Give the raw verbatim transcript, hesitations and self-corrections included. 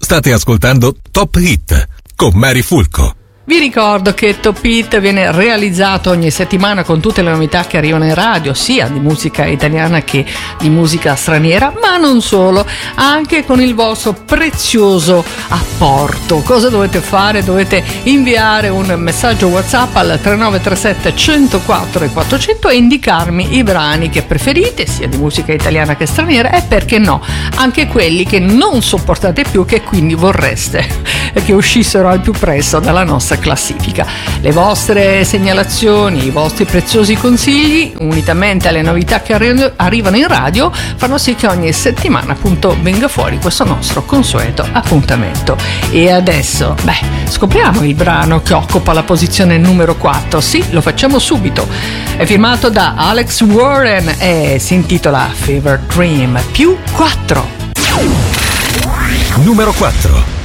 State ascoltando Top Hit con Mary Fulco. Vi ricordo che Top Hit viene realizzato ogni settimana con tutte le novità che arrivano in radio, sia di musica italiana che di musica straniera, ma non solo, anche con il vostro prezioso apporto. Cosa dovete fare? Dovete inviare un messaggio WhatsApp al tre nove tre sette uno zero quattro quattrocento e indicarmi i brani che preferite, sia di musica italiana che straniera, e perché no, anche quelli che non sopportate più, che quindi vorreste che uscissero al più presto dalla nostra classifica. Le vostre segnalazioni, i vostri preziosi consigli, unitamente alle novità che arri- arrivano in radio, fanno sì che ogni settimana appunto venga fuori questo nostro consueto appuntamento. E adesso, beh, scopriamo il brano che occupa la posizione numero quattro. Sì, lo facciamo subito. È firmato da Alex Warren e si intitola Fever Dream più quattro. Numero quattro.